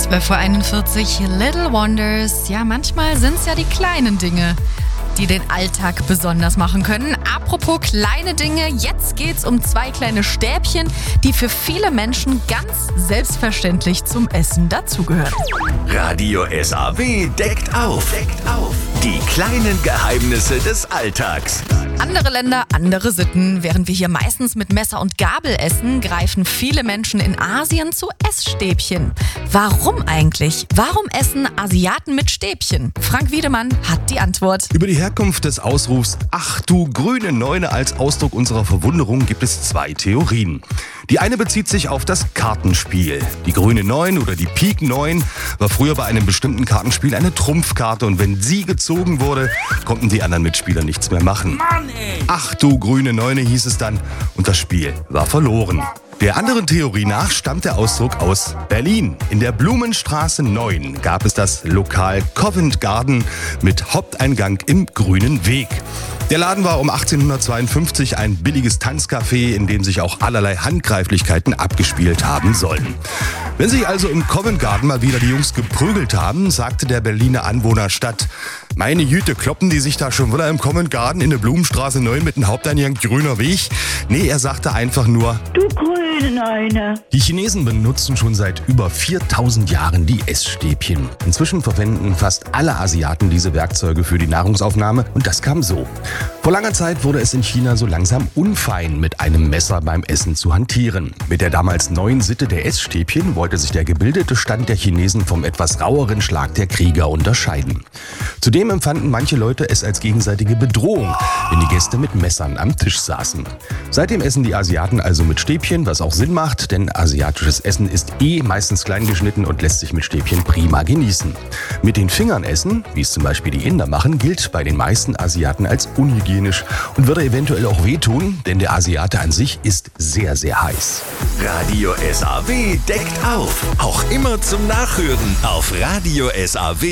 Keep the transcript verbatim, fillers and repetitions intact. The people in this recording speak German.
zwölf Uhr einundvierzig, Little Wonders. Ja, manchmal sind es ja die kleinen Dinge, die den Alltag besonders machen können. Apropos kleine Dinge, jetzt geht's um zwei kleine Stäbchen, die für viele Menschen ganz selbstverständlich zum Essen dazugehören. Radio S A W deckt auf. Deckt auf. Die kleinen Geheimnisse des Alltags. Andere Länder, andere Sitten. Während wir hier meistens mit Messer und Gabel essen, greifen viele Menschen in Asien zu Essstäbchen. Warum eigentlich? Warum essen Asiaten mit Stäbchen? Frank Wiedemann hat die Antwort. Über die Herkunft des Ausrufs "Ach du grüne Neune" als Ausdruck unserer Verwunderung gibt es zwei Theorien. Die eine bezieht sich auf das Kartenspiel. Die grüne Neun oder die Pik Neun war früher bei einem bestimmten Kartenspiel eine Trumpfkarte und wenn sie gezogen wurde, konnten die anderen Mitspieler nichts mehr machen. Mann, ey. "Ach du grüne Neune" hieß es dann und das Spiel war verloren. Der anderen Theorie nach stammt der Ausdruck aus Berlin. In der Blumenstraße neun gab es das Lokal Covent Garden mit Haupteingang im Grünen Weg. Der Laden war um achtzehnhundertzweiundfünfzig ein billiges Tanzcafé, in dem sich auch allerlei Handgreiflichkeiten abgespielt haben sollen. Wenn sich also im Covent Garden mal wieder die Jungs geprügelt haben, sagte der Berliner Anwohner statt "Meine Jüte, kloppen die sich da schon wieder im Covent Garden in der Blumenstraße neun mit dem Haupteingang Grüner Weg?" Nee, er sagte einfach nur "Du grüne Neune". Die Chinesen benutzen schon seit über viertausend Jahren die Essstäbchen. Inzwischen verwenden fast alle Asiaten diese Werkzeuge für die Nahrungsaufnahme und das kam so. Vor langer Zeit wurde es in China so langsam unfein, mit einem Messer beim Essen zu hantieren. Mit der damals neuen Sitte der Essstäbchen wollte sich der gebildete Stand der Chinesen vom etwas raueren Schlag der Krieger unterscheiden. Zudem empfanden manche Leute es als gegenseitige Bedrohung, wenn die Gäste mit Messern am Tisch saßen. Seitdem essen die Asiaten also mit Stäbchen, was auch Sinn macht, denn asiatisches Essen ist eh meistens klein geschnitten und lässt sich mit Stäbchen prima genießen. Mit den Fingern essen, wie es zum Beispiel die Inder machen, gilt bei den meisten Asiaten als unhygienisch und würde eventuell auch wehtun, denn der Asiate an sich ist sehr, sehr heiß. Radio S A W deckt auf. Auch immer zum Nachhören auf Radio S A W.